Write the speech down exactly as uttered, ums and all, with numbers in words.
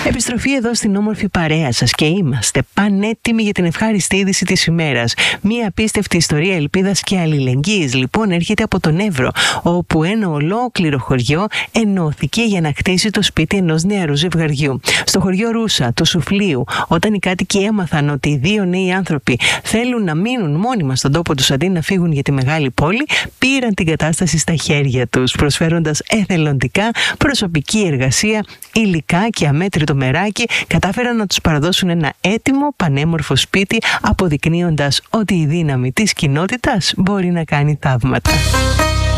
Επιστροφή εδώ στην όμορφη παρέα σας και είμαστε πανέτοιμοι για την ευχάριστη είδηση της ημέρας. Μία απίστευτη ιστορία ελπίδας και αλληλεγγύης λοιπόν έρχεται από τον Εύρο, όπου ένα ολόκληρο χωριό ενώθηκε για να χτίσει το σπίτι ενός νεαρού ζευγαριού. Στο χωριό Ρούσα του Σουφλίου, όταν οι κάτοικοι έμαθαν ότι οι δύο νέοι άνθρωποι θέλουν να μείνουν μόνιμα στον τόπο τους αντί να φύγουν για τη μεγάλη πόλη, πήραν την κατάσταση στα χέρια τους, προσφέροντας εθελοντικά προσωπική εργασία, υλικά και αμέτρητο μεράκι, κατάφεραν να τους παραδώσουν ένα έτοιμο πανέμορφο σπίτι, αποδεικνύοντας ότι η δύναμη της κοινότητας μπορεί να κάνει θαύματα.